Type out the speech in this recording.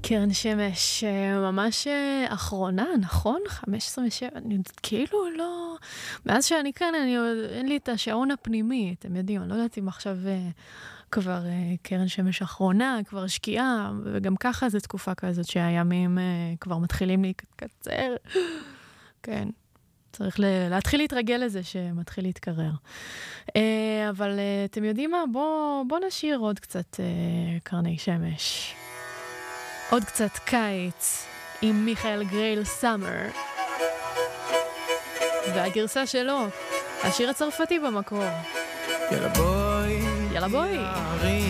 קרן שמש, ממש אחרונה, נכון? 5:27, אני כאילו לא... מאז שאני כאן, אין לי את השעון הפנימי, אתם יודעים, אני לא יודעת אם עכשיו כבר קרן שמש אחרונה, כבר שקיעה, וגם ככה זו תקופה כזאת שהימים כבר מתחילים להתקצר. כן, צריך להתחיל להתרגל לזה שמתחיל להתקרר. אבל אתם יודעים מה? בוא נשאיר עוד קצת קרני שמש. עוד קצת קיץ עם מיכאל גרייל סאמר והגרסה שלו, השיר הצרפתי במקור. יאללה בואי, יאללה בואי.